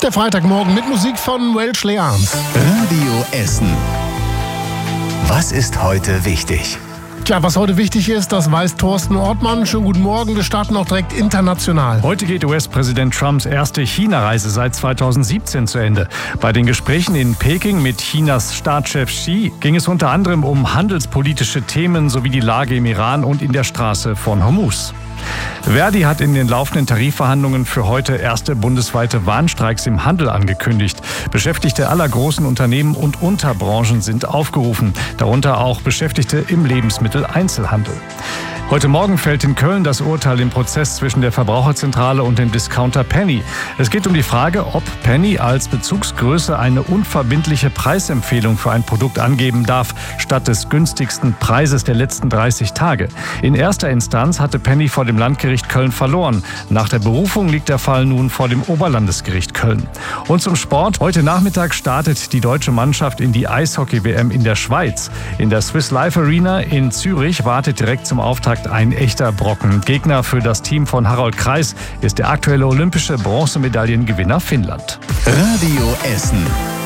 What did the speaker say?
Der Freitagmorgen mit Musik von Welsh Leans. Radio Essen. Was ist heute wichtig? Tja, was heute wichtig ist, das weiß Thorsten Ortmann. Schönen guten Morgen, wir starten auch direkt international. Heute geht US-Präsident Trumps erste China-Reise seit 2017 zu Ende. Bei den Gesprächen in Peking mit Chinas Staatschef Xi ging es unter anderem um handelspolitische Themen sowie die Lage im Iran und in der Straße von Hormuz. Verdi hat in den laufenden Tarifverhandlungen für heute erste bundesweite Warnstreiks im Handel angekündigt. Beschäftigte aller großen Unternehmen und Unterbranchen sind aufgerufen, darunter auch Beschäftigte im Lebensmitteleinzelhandel. Heute Morgen fällt in Köln das Urteil im Prozess zwischen der Verbraucherzentrale und dem Discounter Penny. Es geht um die Frage, ob Penny als Bezugsgröße eine unverbindliche Preisempfehlung für ein Produkt angeben darf, statt des günstigsten Preises der letzten 30 Tage. In erster Instanz hatte Penny vor dem Landgericht Köln verloren. Nach der Berufung liegt der Fall nun vor dem Oberlandesgericht Köln. Und zum Sport. Heute Nachmittag startet die deutsche Mannschaft in die Eishockey-WM in der Schweiz. In der Swiss Life Arena in Zürich wartet direkt zum Auftakt ein echter Brocken. Gegner für das Team von Harold Kreis ist der aktuelle olympische Bronzemedaillengewinner Finnland. Radio Essen.